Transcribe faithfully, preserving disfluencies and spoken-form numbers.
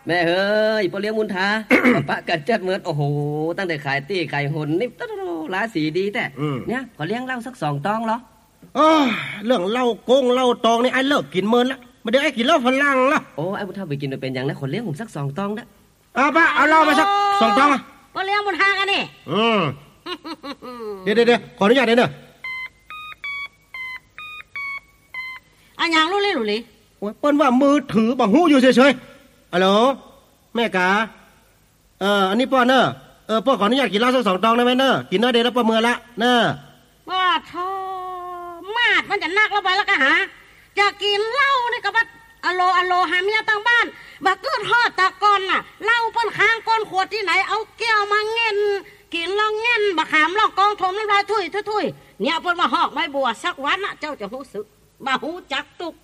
แม่เฮ้ยปอเลี้ยงมุนทา ปะกันจัดเหมือนโอ้โหตั้งแต่ขายตี้ไก่หนนี่ตราสีดีแต่เนี่ยขอเลี้ยงเหล้าสักสองตองเหรออ๋อเรื่องเหล้าโกงเหล้าตองนี่ไอ้เลิกกินเมินละไม่ได้ไอ้กินเหล้าฝรั่งละโอ้ไอ้บุญทาไปกินเป็นอย่างนั้นขอเลี้ยงผมสักสองตองนะเอาปะเอาเหล้ามาสักสองตองอ่ะปอเลี้ยงมุนทากันนี่อืมเดี๋ยวเดี๋ยวขออนุญาตเดี๋ยวเนอะอันยังรู้เลยรู้เลยโอ้ยเปิ้นว่ามือถือบังหูอยู่เฉยๆฮัลโหลแม่กาเอออันนี้ป้อนเนอะเออป้อขออนุญาตกินเหล้าสักสองตองได้ไหมเนอะกินเนอะเดี๋ยวแล้วป้อเมื่อละเนอะว่าท้อมาดมันจะนักแล้วไปแล้วก็หาจะกินเหล้านี่ก็บัดอโลอโลหาเมียตั้งบ้านบักเกิดฮอดตะกอนน่ะเหล้าเปิ้นค้างก้นขวดที่ไหนเอาแก้วมาเงินกินแล้วเงินบักขามลองกองถมน้ำลายถุยถุยเนี่ยเปิ้นมาหอกไม้บัวสักวันน่ะเจ้าจะรู้สึกบ่ฮู้จักตุก